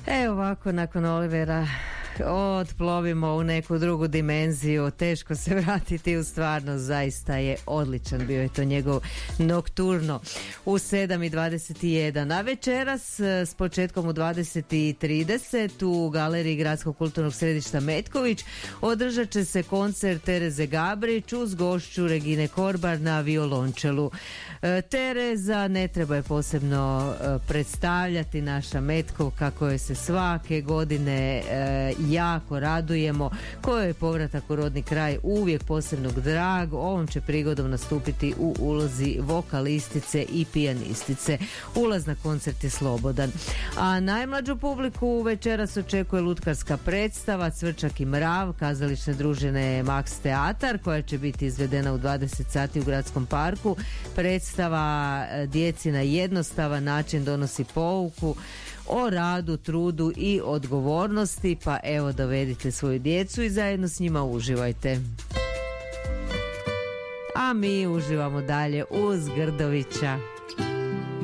Evo ovako, nakon Olivera otplovimo u neku drugu dimenziju, teško se vratiti u stvarnost, zaista je odličan bio je to njegov Nocturno u 7:21, a večeras s početkom u 20:30 u galeriji Gradskog kulturnog središta Metković održat će se koncert Tereze Gabrić uz gošću Regine Korbar na violončelu. Tereza ne treba je posebno predstavljati, naša Metkovka kojoj se svake godine jako radujemo, kojoj je povratak u rodni kraj uvijek posebnog drag. Ovom će prigodom nastupiti u ulozi vokalistice i pijanistice. Ulaz na koncert je slobodan. A najmlađu publiku večeras očekuje lutkarska predstava Cvrčak i mrav kazališne družine Max Teatar, koja će biti izvedena u 20 sati u Gradskom parku. Predstava djeci na jednostavan način donosi pouku o radu, trudu i odgovornosti, pa evo dovedite svoju djecu i zajedno s njima uživajte. A mi uživamo dalje uz Grdovića.